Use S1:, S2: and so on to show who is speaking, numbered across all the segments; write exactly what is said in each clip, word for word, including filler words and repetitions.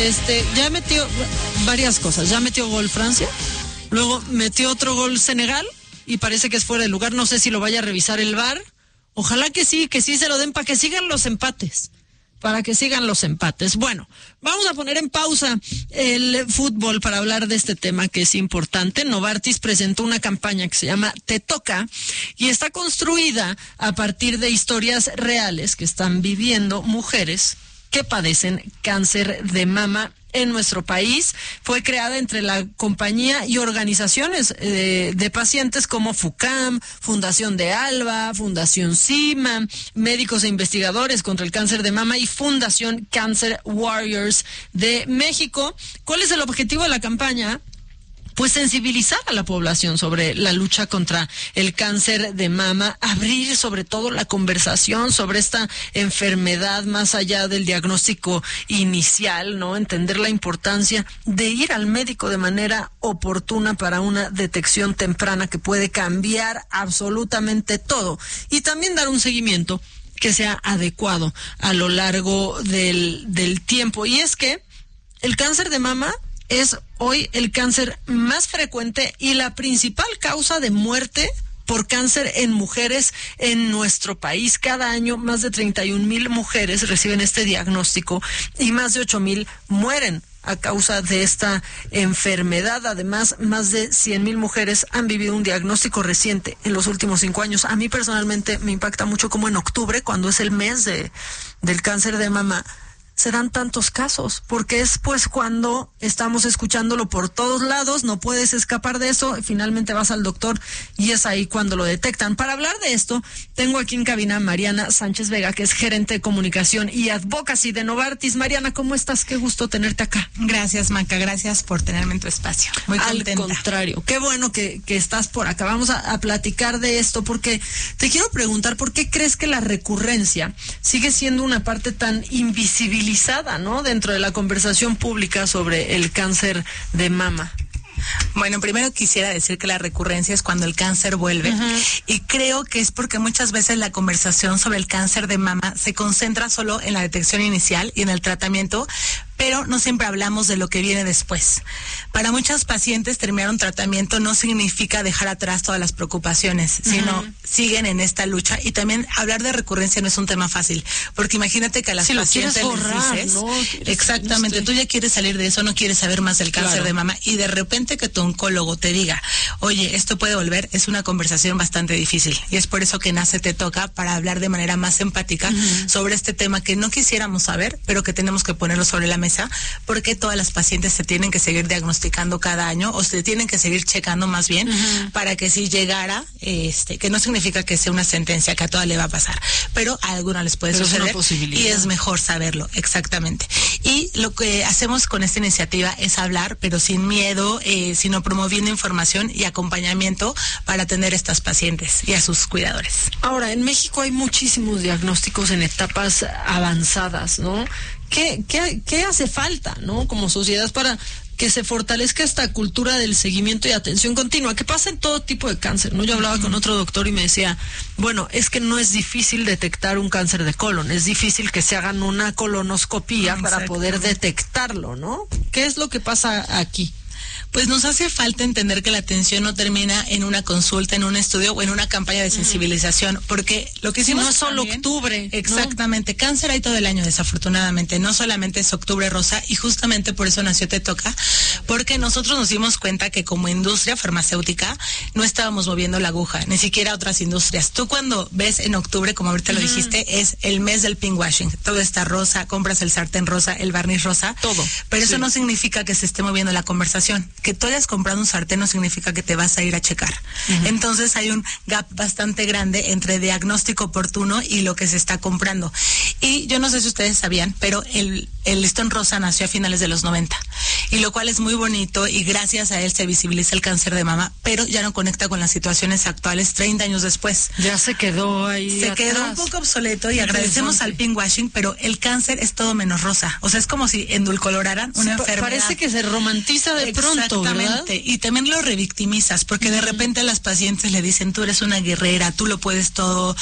S1: este, ya metió varias cosas. Ya metió gol Francia, luego metió otro gol Senegal y parece que es fuera de lugar. No sé si lo vaya a revisar el V A R. Ojalá que sí, que sí se lo den para que sigan los empates. Para que sigan los empates. Bueno, vamos a poner en pausa el fútbol para hablar de este tema que es importante. Novartis presentó una campaña que se llama Te Toca y está construida a partir de historias reales que están viviendo mujeres que padecen cáncer de mama en nuestro país. Fue creada entre la compañía y organizaciones eh, de pacientes como FUCAM, Fundación de Alba, Fundación CIMA, Médicos e Investigadores contra el Cáncer de Mama y Fundación Cancer Warriors de México. ¿Cuál es el objetivo de la campaña? Pues sensibilizar a la población sobre la lucha contra el cáncer de mama, abrir sobre todo la conversación sobre esta enfermedad más allá del diagnóstico inicial, ¿no? Entender la importancia de ir al médico de manera oportuna para una detección temprana que puede cambiar absolutamente todo y también dar un seguimiento que sea adecuado a lo largo del, del tiempo. Y es que el cáncer de mama es hoy el cáncer más frecuente y la principal causa de muerte por cáncer en mujeres en nuestro país. Cada año más de treinta y un mil mujeres reciben este diagnóstico y más de ocho mil mueren a causa de esta enfermedad. Además, más de cien mil mujeres han vivido un diagnóstico reciente en los últimos cinco años. A mí personalmente me impacta mucho como en octubre, cuando es el mes de, del cáncer de mama, se dan tantos casos, porque es pues cuando estamos escuchándolo por todos lados, no puedes escapar de eso, finalmente vas al doctor y es ahí cuando lo detectan. Para hablar de esto, tengo aquí en cabina a Mariana Sánchez Vega, que es gerente de comunicación y advocacy de Novartis. Mariana, ¿cómo estás? Qué gusto tenerte acá.
S2: Gracias, Maca, gracias por tenerme en tu espacio. Muy contenta.
S1: Al contrario, qué bueno que, que estás por acá. Vamos a, a platicar de esto, porque te quiero preguntar, ¿por qué crees que la recurrencia sigue siendo una parte tan invisible, ¿no?, dentro de la conversación pública sobre el cáncer de mama?
S2: Bueno, primero quisiera decir que la recurrencia es cuando el cáncer vuelve. Uh-huh. Y creo que es porque muchas veces la conversación sobre el cáncer de mama se concentra solo en la detección inicial y en el tratamiento, pero no siempre hablamos de lo que viene después. Para muchas pacientes, terminar un tratamiento no significa dejar atrás todas las preocupaciones, uh-huh. sino siguen en esta lucha. Y también hablar de recurrencia no es un tema fácil, porque imagínate que a las
S1: si
S2: pacientes
S1: borrar,
S2: les dices,
S1: ¿no?
S2: exactamente, tú ya quieres salir de eso, no quieres saber más del cáncer claro. de mama, y de repente que tu oncólogo te diga, oye, esto puede volver, es una conversación bastante difícil. Y es por eso que nace Te Toca, para hablar de manera más empática uh-huh. sobre este tema que no quisiéramos saber, pero que tenemos que ponerlo sobre la mesa, porque todas las pacientes se tienen que seguir diagnosticando cada año, o se tienen que seguir checando más bien, uh-huh. para que si llegara, este, que no significa que sea una sentencia que a todas le va a pasar, pero a alguna les puede
S1: pero
S2: suceder,
S1: es una posibilidad.
S2: Y es mejor saberlo, exactamente. Y lo que hacemos con esta iniciativa es hablar, pero sin miedo, eh, sino promoviendo información y acompañamiento para atender a estas pacientes y a sus cuidadores.
S1: Ahora, en México hay muchísimos diagnósticos en etapas avanzadas, ¿no? ¿Qué, qué, qué hace falta, ¿no?, como sociedad para que se fortalezca esta cultura del seguimiento y atención continua, que pasa en todo tipo de cáncer, ¿no? Yo hablaba con otro doctor y me decía, bueno, es que no es difícil detectar un cáncer de colon, es difícil que se hagan una colonoscopía para poder detectarlo, ¿no? ¿Qué es lo que pasa aquí?
S2: Pues nos hace falta entender que la atención no termina en una consulta, en un estudio o en una campaña de sensibilización, porque lo que hicimos
S1: no es solo
S2: también,
S1: octubre.
S2: Exactamente, ¿no? Cáncer hay todo el año, desafortunadamente, no solamente es octubre rosa, y justamente por eso nació Te Toca, porque nosotros nos dimos cuenta que como industria farmacéutica no estábamos moviendo la aguja, ni siquiera otras industrias. Tú cuando ves en octubre, como ahorita uh-huh. lo dijiste, es el mes del pinkwashing, todo está rosa, compras el sartén rosa, el barniz rosa,
S1: todo,
S2: pero
S1: sí.
S2: eso no significa que se esté moviendo la conversación. Que tú hayas comprado un sartén no significa que te vas a ir a checar. Uh-huh. Entonces hay un gap bastante grande entre diagnóstico oportuno y lo que se está comprando. Y yo no sé si ustedes sabían, pero el, el listón rosa nació a finales de los noventa, y lo cual es muy bonito, y gracias a él se visibiliza el cáncer de mama, pero ya no conecta con las situaciones actuales treinta años después.
S1: Ya se quedó ahí
S2: Se
S1: atrás.
S2: quedó un poco obsoleto, y agradecemos al pinkwashing, pero el cáncer es todo menos rosa. O sea, es como si endulcoloraran una sí, enfermedad.
S1: Parece que se romantiza de pronto, ¿verdad?
S2: Y también lo revictimizas, porque uh-huh. de repente a las pacientes le dicen, tú eres una guerrera, tú lo puedes todo,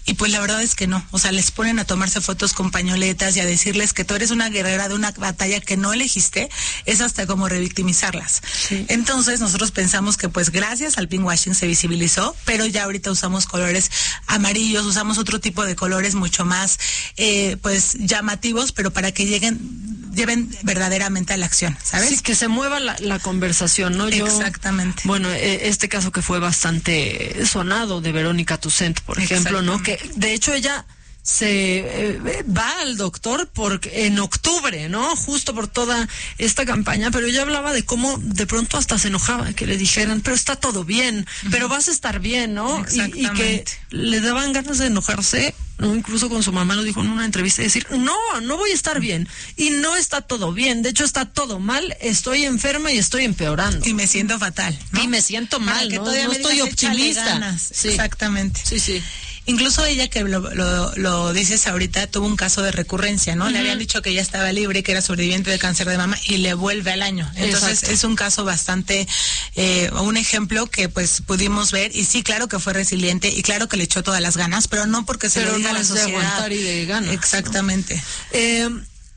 S2: Y pues la verdad es que no, o sea, les ponen a tomarse fotos con pañoletas y a decirles que tú eres una guerrera de una batalla que no elegiste, es hasta como revictimizarlas. Sí. Entonces nosotros pensamos que pues gracias al pinkwashing se visibilizó, pero ya ahorita usamos colores amarillos, usamos otro tipo de colores mucho más eh, pues llamativos, pero para que lleguen lleven verdaderamente a la acción, ¿sabes?
S1: Sí, que se mueva la, la conversación, ¿no? Yo,
S2: exactamente.
S1: Bueno, eh, este caso que fue bastante sonado de Verónica Toussaint, por ejemplo, ¿no? Que de hecho ella se eh, va al doctor porque en octubre, ¿no? Justo por toda esta campaña, pero ella hablaba de cómo de pronto hasta se enojaba que le dijeran, pero está todo bien, uh-huh. pero vas a estar bien, ¿no? Y, y que le daban ganas de enojarse, ¿no? Incluso con su mamá lo dijo en una entrevista, decir, no, no voy a estar bien, y no está todo bien, de hecho está todo mal, estoy enferma y estoy empeorando.
S2: Y me siento fatal, ¿no?
S1: Y me siento mal,
S2: que
S1: ¿no?
S2: Todavía
S1: no
S2: me
S1: estoy optimista.
S2: Sí. Exactamente.
S1: Sí, sí.
S2: Incluso ella, que lo, lo, lo dices ahorita, tuvo un caso de recurrencia, ¿no? Uh-huh. Le habían dicho que ella estaba libre, que era sobreviviente de cáncer de mama y le vuelve al año. Entonces Exacto. es un caso bastante, eh, un ejemplo que pues pudimos ver y sí, claro que fue resiliente y claro que le echó todas las ganas, pero no porque se
S1: pero
S2: lo diga
S1: no
S2: a la sociedad.
S1: De aguantar y de ganas,
S2: Exactamente.
S1: ¿no? Eh,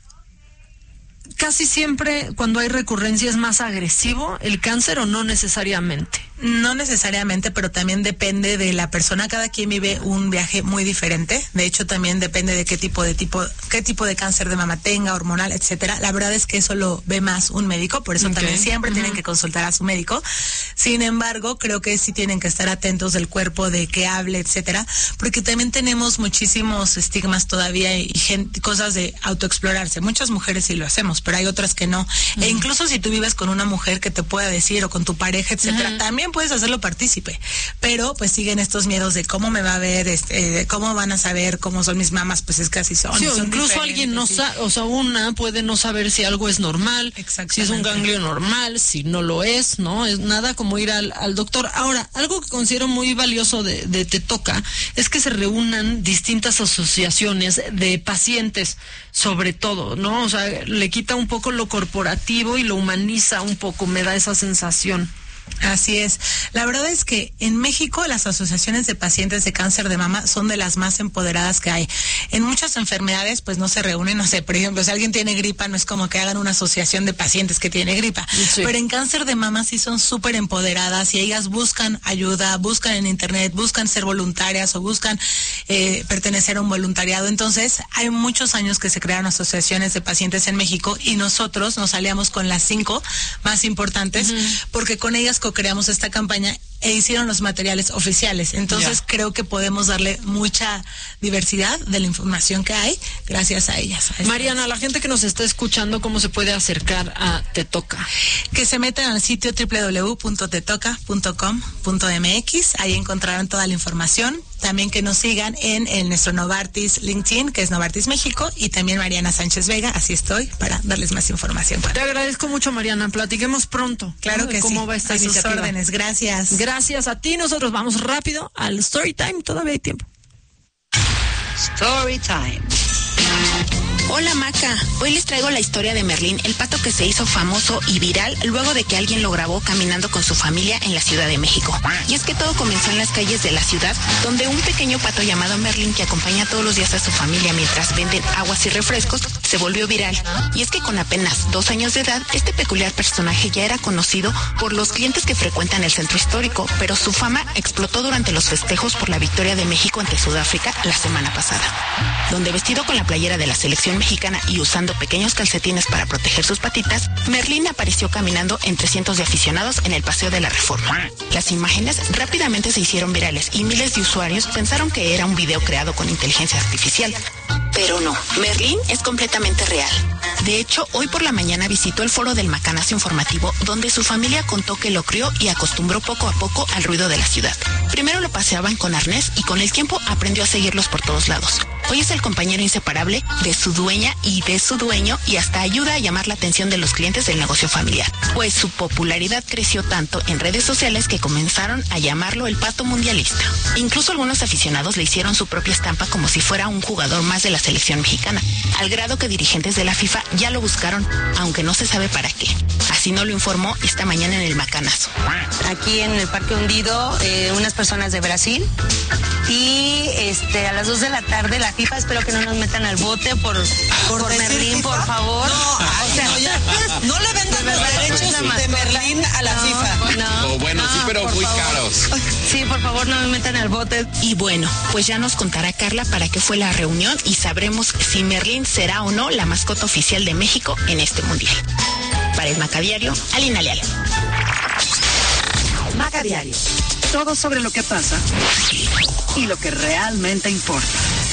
S1: casi siempre cuando hay recurrencia es más agresivo el cáncer o no necesariamente.
S2: No necesariamente, pero también depende de la persona. Cada quien vive un viaje muy diferente. De hecho, también depende de qué tipo de tipo, qué tipo de cáncer de mama tenga, hormonal, etcétera. La verdad es que eso lo ve más un médico, por eso okay. también siempre uh-huh. tienen que consultar a su médico. Sin embargo, creo que sí tienen que estar atentos del cuerpo, de qué hable, etcétera, porque también tenemos muchísimos estigmas todavía y gente, cosas de autoexplorarse. Muchas mujeres sí lo hacemos, pero hay otras que no. Uh-huh. E incluso si tú vives con una mujer que te pueda decir o con tu pareja, etcétera, uh-huh. también puedes hacerlo partícipe, pero pues siguen estos miedos de cómo me va a ver, este, de cómo van a saber cómo son mis mamas, pues es que así son.
S1: Sí,
S2: son
S1: incluso alguien no sí. sabe, o sea, una puede no saber si algo es normal, si es un ganglio normal, si no lo es, ¿no? Es nada como ir al, al doctor. Ahora, algo que considero muy valioso de, de Te Toca es que se reúnan distintas asociaciones de pacientes, sobre todo, ¿no? O sea, le quita un poco lo corporativo y lo humaniza un poco, me da esa sensación.
S2: Así es. La verdad es que en México las asociaciones de pacientes de cáncer de mama son de las más empoderadas que hay. En muchas enfermedades pues no se reúnen, no sé, por ejemplo, si alguien tiene gripa no es como que hagan una asociación de pacientes que tiene gripa, sí. pero en cáncer de mama sí son súper empoderadas y ellas buscan ayuda, buscan en internet, buscan ser voluntarias o buscan eh, pertenecer a un voluntariado. Entonces hay muchos años que se crearon asociaciones de pacientes en México y nosotros nos aliamos con las cinco más importantes uh-huh. porque con ellas co-creamos esta campaña e hicieron los materiales oficiales. Entonces yeah. creo que podemos darle mucha diversidad de la información que hay gracias a ellas. A
S1: Mariana, la gente que nos está escuchando, ¿cómo se puede acercar a Te Toca?
S2: Que se metan al sitio doble u doble u doble u punto te toca punto com punto m x, ahí encontrarán toda la información. También que nos sigan en, en nuestro Novartis LinkedIn, que es Novartis México, y también Mariana Sánchez Vega, así estoy, para darles más información.
S1: Te agradezco mucho, Mariana, platiquemos pronto.
S2: Claro, ¿no? que
S1: cómo
S2: sí.
S1: va esta
S2: a sus órdenes, gracias.
S1: Gracias a ti, nosotros vamos rápido al Story Time, todavía hay tiempo.
S3: Story Time.
S4: Hola Maca, hoy les traigo la historia de Merlín, el pato que se hizo famoso y viral luego de que alguien lo grabó caminando con su familia en la Ciudad de México. Y es que todo comenzó en las calles de la ciudad, donde un pequeño pato llamado Merlín, que acompaña todos los días a su familia mientras venden aguas y refrescos, se volvió viral. Y es que con apenas dos años de edad, este peculiar personaje ya era conocido por los clientes que frecuentan el centro histórico, pero su fama explotó durante los festejos por la victoria de México ante Sudáfrica la semana pasada, donde vestido con la playera de la selección mexicana y usando pequeños calcetines para proteger sus patitas, Merlín apareció caminando entre cientos de aficionados en el Paseo de la Reforma. Las imágenes rápidamente se hicieron virales y miles de usuarios pensaron que era un video creado con inteligencia artificial. Pero no, Merlín es completamente real. De hecho, hoy por la mañana visitó el foro del Macanazo Informativo, donde su familia contó que lo crió y acostumbró poco a poco al ruido de la ciudad. Primero lo paseaban con arnés y con el tiempo aprendió a seguirlos por todos lados. Hoy es el compañero inseparable de su dueña y de su dueño y hasta ayuda a llamar la atención de los clientes del negocio familiar, pues su popularidad creció tanto en redes sociales que comenzaron a llamarlo el pato mundialista. Incluso algunos aficionados le hicieron su propia estampa como si fuera un jugador más de la selección mexicana, al grado que dirigentes de la FIFA ya lo buscaron, aunque no se sabe para qué. Así nos lo informó esta mañana en el Macanazo.
S3: Aquí en el Parque Hundido, eh, unas personas de Brasil Y este a las dos de la tarde la FIFA, espero que no nos metan al bote por, por, por Merlín, FIFA? Por favor.
S1: No, o sea, no, ya, no le vendan los derechos de Merlín a la no, FIFA.
S5: No, oh, bueno, no, sí, pero muy
S3: favor.
S5: caros.
S3: Sí, por favor, no me metan al bote.
S4: Y bueno, pues ya nos contará Carla para qué fue la reunión y sabremos si Merlín será o no la mascota oficial de México en este mundial. Para el Macadiario, Alina Leal.
S6: Macadiario. Todo sobre lo que pasa y lo que realmente importa.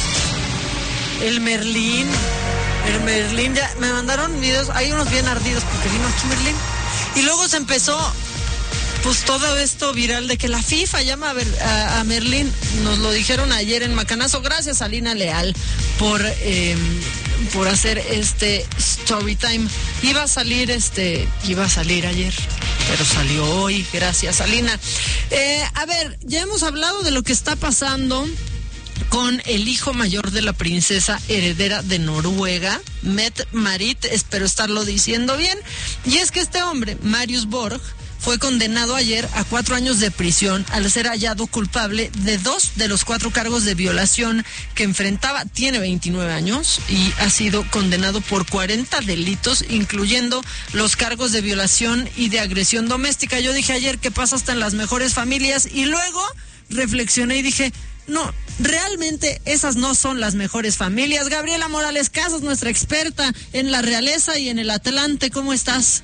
S1: El Merlín, el Merlín, ya me mandaron videos, hay unos bien ardidos porque vino aquí Merlín. Y luego se empezó, pues todo esto viral de que la FIFA llama a, ver, a, a Merlín. Nos lo dijeron ayer en Macanazo. Gracias a Lina Leal por eh, por hacer este story time. Iba a salir este, iba a salir ayer, pero salió hoy. Gracias a Lina. Eh, a ver, ya hemos hablado de lo que está pasando con el hijo mayor de la princesa heredera de Noruega, Mette-Marit, espero estarlo diciendo bien. Y es que este hombre, Marius Borg, fue condenado ayer a cuatro años de prisión al ser hallado culpable de dos de los cuatro cargos de violación que enfrentaba. Tiene veintinueve años y ha sido condenado por cuarenta delitos, incluyendo los cargos de violación y de agresión doméstica. Yo dije ayer que pasa hasta en las mejores familias y luego reflexioné y dije, no, realmente esas no son las mejores familias. Gabriela Morales Casas, nuestra experta en la realeza y en el Atlante, ¿cómo estás?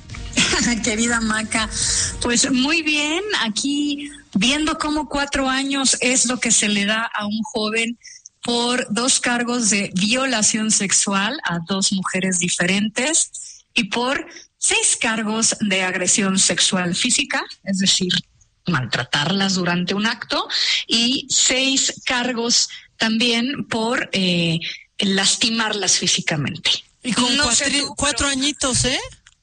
S7: Querida Maca, pues muy bien, aquí viendo cómo cuatro años es lo que se le da a un joven por dos cargos de violación sexual a dos mujeres diferentes y por seis cargos de agresión sexual física, es decir, maltratarlas durante un acto, y seis cargos también por eh, lastimarlas físicamente.
S1: Y con
S7: no
S1: cuatro,
S7: tú,
S1: cuatro
S7: pero...
S1: añitos, ¿eh?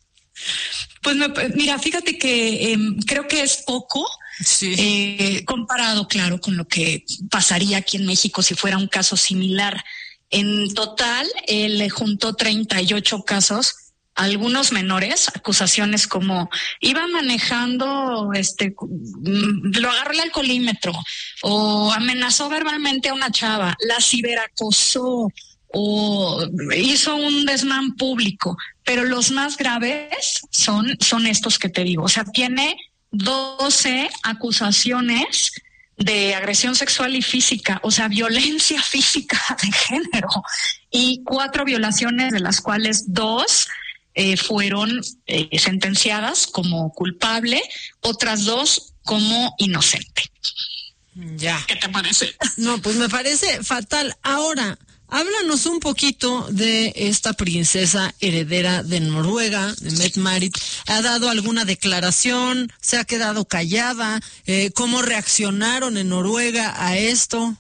S7: Pues me, mira, fíjate que eh, creo que es poco,
S1: sí.
S7: eh, comparado, claro, con lo que pasaría aquí en México si fuera un caso similar. En total, él juntó treinta y ocho casos, algunos menores, acusaciones como iba manejando, este, lo agarró el alcoholímetro, o amenazó verbalmente a una chava, la ciberacosó, o hizo un desmán público, pero los más graves son, son estos que te digo. O sea, tiene doce acusaciones de agresión sexual y física, o sea, violencia física de género, y cuatro violaciones, de las cuales dos eh, fueron eh, sentenciadas como culpable, otras dos como inocente.
S1: Ya.
S7: ¿Qué te parece?
S1: No, pues me parece fatal. Ahora, háblanos un poquito de esta princesa heredera de Noruega, de Mette-Marit. ¿Ha dado alguna declaración? ¿Se ha quedado callada? Eh, ¿Cómo reaccionaron en Noruega a esto?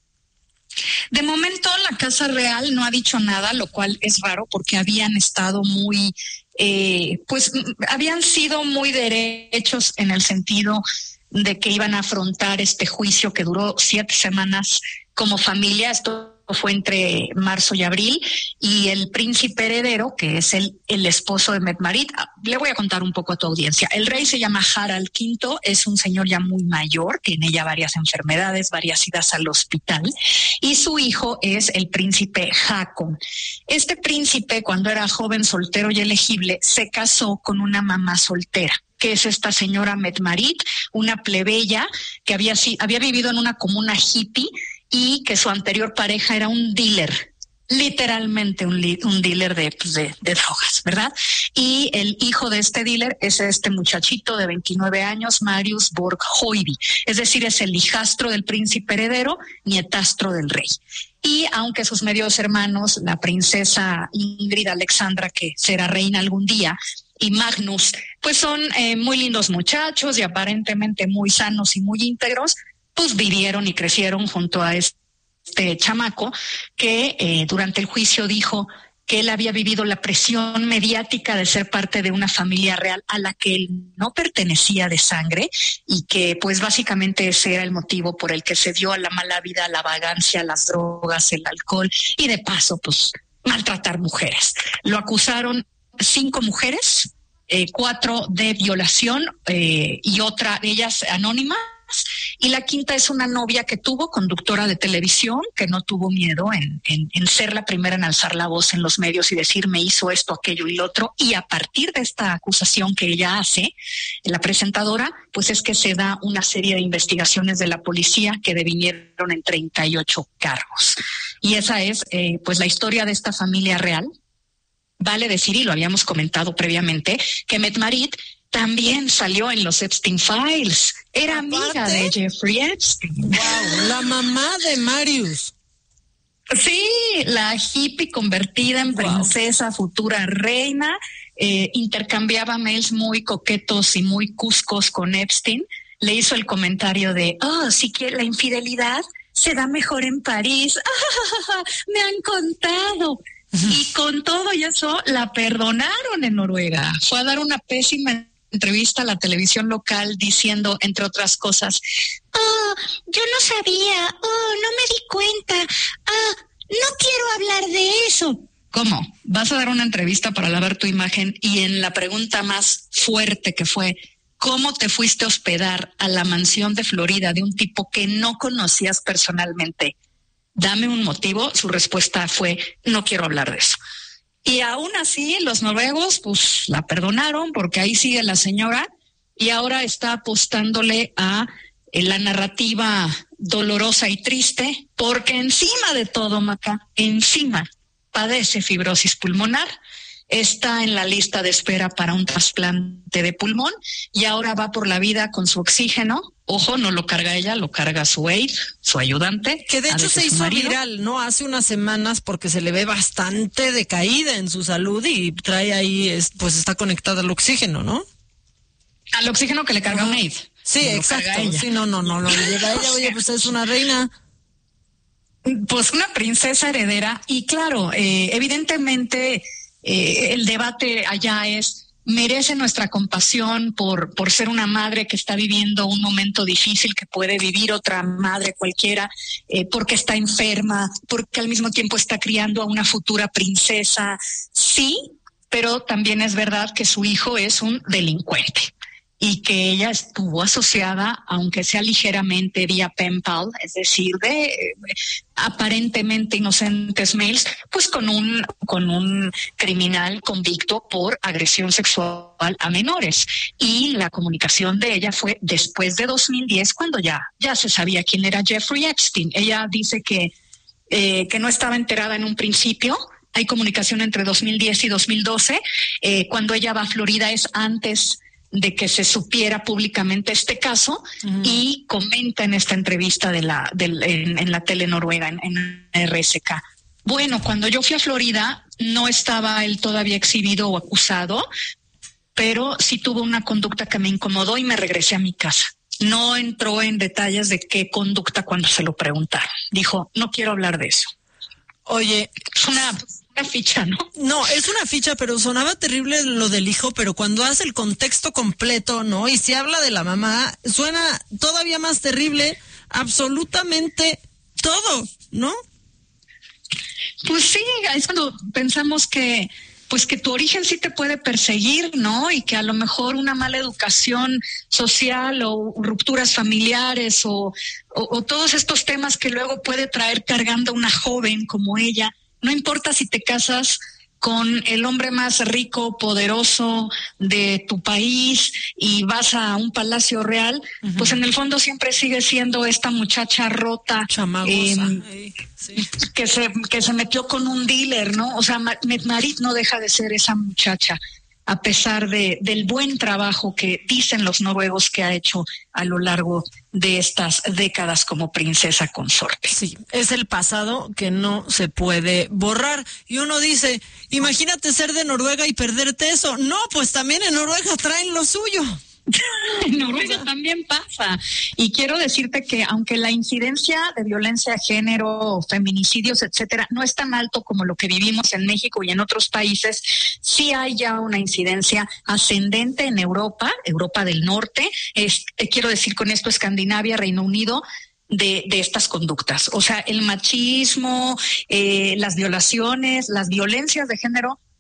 S7: De momento la Casa Real no ha dicho nada, lo cual es raro porque habían estado muy, eh, pues habían sido muy derechos en el sentido de que iban a afrontar este juicio que duró siete semanas como familia. Esto fue entre marzo y abril, y el príncipe heredero, que es el, el esposo de Mette-Marit, le voy a contar un poco a tu audiencia. El rey se llama Harald quinto, es un señor ya muy mayor, tiene ya varias enfermedades, varias idas al hospital, y su hijo es el príncipe Haakon. Este príncipe, cuando era joven, soltero y elegible, se casó con una mamá soltera, que es esta señora Mette-Marit, una plebeya que había, había vivido en una comuna hippie, y que su anterior pareja era un dealer, literalmente un, li, un dealer de, pues de, de drogas, ¿verdad? Y el hijo de este dealer es este muchachito de veintinueve años, Marius Borg Hoiby, es decir, es el hijastro del príncipe heredero, nietastro del rey. Y aunque sus medios hermanos, la princesa Ingrid Alexandra, que será reina algún día, y Magnus, pues son eh, muy lindos muchachos y aparentemente muy sanos y muy íntegros, pues vivieron y crecieron junto a este chamaco que eh, durante el juicio dijo que él había vivido la presión mediática de ser parte de una familia real a la que él no pertenecía de sangre, y que pues básicamente ese era el motivo por el que se dio a la mala vida, a la vagancia, a las drogas, el alcohol y de paso pues maltratar mujeres. Lo acusaron cinco mujeres, eh, cuatro de violación eh, y otra de ellas anónima, Y la quinta es una novia que tuvo, conductora de televisión, que no tuvo miedo en, en, en ser la primera en alzar la voz en los medios y decir me hizo esto, aquello y lo otro. Y a partir de esta acusación que ella hace, la presentadora, pues es que se da una serie de investigaciones de la policía que devinieron en treinta y ocho cargos. Y esa es eh, pues la historia de esta familia real. Vale decir, y lo habíamos comentado previamente, que Mette Marit también salió en los Epstein Files. Era
S1: Aparte,
S7: amiga de Jeffrey Epstein.
S1: Wow, la mamá de Marius.
S7: Sí, la hippie convertida en princesa, wow. Futura reina, eh, intercambiaba mails muy coquetos y muy cuscos con Epstein. Le hizo el comentario de, oh, sí que la infidelidad se da mejor en París. Ah, me han contado. Y con todo y eso la perdonaron en Noruega. Fue a dar una pésima entrevista a la televisión local diciendo, entre otras cosas, oh, yo no sabía, oh, no me di cuenta, ah, no quiero hablar de eso. ¿Cómo? Vas a dar una entrevista para lavar tu imagen y en la pregunta más fuerte que fue, ¿cómo te fuiste a hospedar a la mansión de Florida de un tipo que no conocías personalmente? Dame un motivo. Su respuesta fue, no quiero hablar de eso. Y aún así los noruegos pues la perdonaron porque ahí sigue la señora y ahora está apostándole a eh, la narrativa dolorosa y triste porque encima de todo, Maca, encima padece fibrosis pulmonar, está en la lista de espera para un trasplante de pulmón y ahora va por la vida con su oxígeno. Ojo, no lo carga ella, lo carga su aide, su ayudante.
S1: Que de hecho se hizo viral, ¿no? Hace unas semanas porque se le ve bastante decaída en su salud y trae ahí, pues está conectada al oxígeno, ¿no?
S7: Al oxígeno que le carga un aide.
S1: Sí, no exacto. Sí, no, no, no, lo lleva ella. Oye, pues es una reina.
S7: Pues una princesa heredera. Y claro, eh, evidentemente eh, el debate allá es, merece nuestra compasión por, por ser una madre que está viviendo un momento difícil que puede vivir otra madre cualquiera, eh, porque está enferma, porque al mismo tiempo está criando a una futura princesa. Sí, pero también es verdad que su hijo es un delincuente y que ella estuvo asociada, aunque sea ligeramente vía pen pal, es decir, de eh, aparentemente inocentes mails, pues con un con un criminal convicto por agresión sexual a menores. Y la comunicación de ella fue después de dos mil diez, cuando ya ya se sabía quién era Jeffrey Epstein. Ella dice que eh, que no estaba enterada en un principio. Hay comunicación entre dos mil diez y dos mil doce. Eh, cuando ella va a Florida es antes de que se supiera públicamente este caso, uh-huh. Y comenta en esta entrevista de la de, en, en la tele noruega, en, en R S K. Bueno, cuando yo fui a Florida no estaba él todavía exhibido o acusado, pero sí tuvo una conducta que me incomodó y me regresé a mi casa. No entró en detalles de qué conducta cuando se lo preguntaron. Dijo, no quiero hablar de eso.
S1: Oye,
S7: es una... Una ficha, ¿no?
S1: No, es una ficha, pero sonaba terrible lo del hijo, pero cuando hace el contexto completo, ¿no? Y se habla de la mamá, suena todavía más terrible absolutamente todo, ¿no?
S7: Pues sí, es cuando pensamos que pues que tu origen sí te puede perseguir, ¿no? Y que a lo mejor una mala educación social o rupturas familiares o, o, o todos estos temas que luego puede traer cargando una joven como ella. No importa si te casas con el hombre más rico, poderoso de tu país y vas a un palacio real, uh-huh. Pues en el fondo siempre sigue siendo esta muchacha rota, eh, sí. que se que se metió con un dealer, ¿no? O sea, Mette Marit no deja de ser esa muchacha, a pesar de del buen trabajo que dicen los noruegos que ha hecho a lo largo de estas décadas como princesa consorte.
S1: Sí, es el pasado que no se puede borrar. Y uno dice, imagínate ser de Noruega y perderte eso. No, pues también en Noruega traen lo suyo.
S7: En Noruega también pasa. Y quiero decirte que aunque la incidencia de violencia de género, feminicidios, etcétera, no es tan alto como lo que vivimos en México y en otros países, sí hay ya una incidencia ascendente en Europa, Europa del Norte, es, eh, quiero decir con esto Escandinavia, Reino Unido, de, de estas conductas. O sea, el machismo, eh, las violaciones, las violencias de género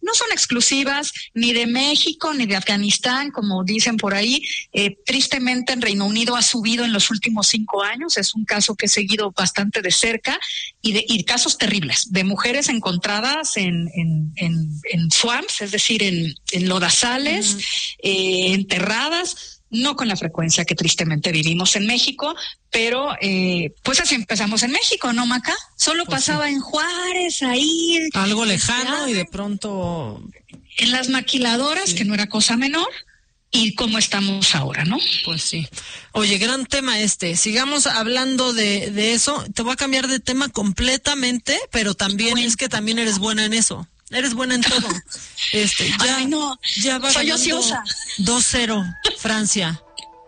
S7: no son exclusivas ni de México ni de Afganistán, como dicen por ahí. Eh, tristemente en Reino Unido ha subido en los últimos cinco años, es un caso que he seguido bastante de cerca, y, de, y casos terribles de mujeres encontradas en, en, en, en swamps, es decir, en, en lodazales, uh-huh. eh, enterradas, no con la frecuencia que tristemente vivimos en México, pero eh, pues así empezamos en México, ¿no, Maca? Solo pues pasaba sí. en Juárez, ahí.
S1: Algo lejano y de pronto...
S7: En las maquiladoras, sí. que no era cosa menor, y cómo estamos ahora, ¿no?
S1: Pues sí. Oye, gran tema este. Sigamos hablando de, de eso. Te voy a cambiar de tema completamente, pero también bueno. es que también eres buena en eso. Eres buena en todo. Este, ya,
S7: Ay, no.
S1: ya va
S7: Soy ociosa.
S1: dos cero, Francia.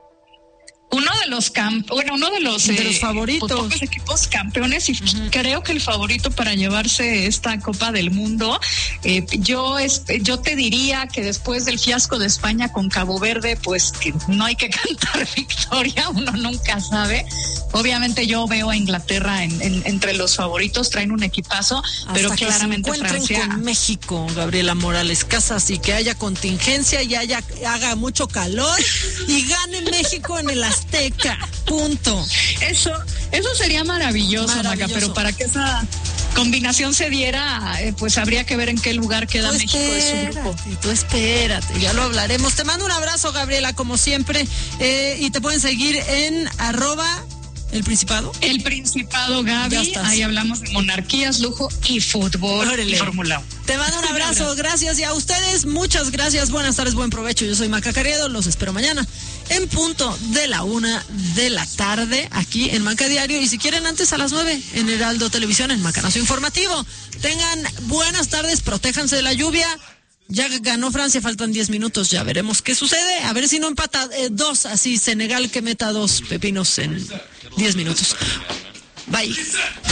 S7: Uno de los camp bueno, uno de los,
S1: de
S7: eh,
S1: los favoritos.
S7: Pues, pocos equipos campeones, y uh-huh. creo que el favorito para llevarse esta Copa del Mundo. Eh, yo es, yo te diría que después del fiasco de España con Cabo Verde, pues que no hay que cantar victoria, uno nunca sabe. Obviamente yo veo a Inglaterra en, en, entre los favoritos, traen un equipazo,
S1: hasta
S7: pero
S1: que
S7: claramente
S1: se encuentren
S7: Francia
S1: con México, Gabriela Morales Casas, y que haya contingencia y haya haga mucho calor y gane México en el Azteca, punto.
S7: Eso, eso sería maravilloso, maravilloso. Maca, pero para que esa combinación se diera, eh, pues habría que ver en qué lugar queda
S1: tú
S7: México de su grupo.
S1: Tú espérate, ya lo hablaremos. Te mando un abrazo, Gabriela, como siempre, eh, y te pueden seguir en arroba El Principado.
S7: El Principado, Gaby. Ahí hablamos de monarquías, lujo y fútbol. Órale. Y Fórmula uno.
S1: Te mando un abrazo, gracias. Y a ustedes, muchas gracias. Buenas tardes, buen provecho. Yo soy Maca Caredo. Los espero mañana en punto de la una de la tarde aquí en Maca Diario. Y si quieren antes, a las nueve en Heraldo Televisión, en Macanazo Informativo. Tengan buenas tardes, protéjanse de la lluvia. Ya ganó Francia, faltan diez minutos, ya veremos qué sucede. A ver si no empata eh, dos, así Senegal que meta dos pepinos en diez minutos. Bye.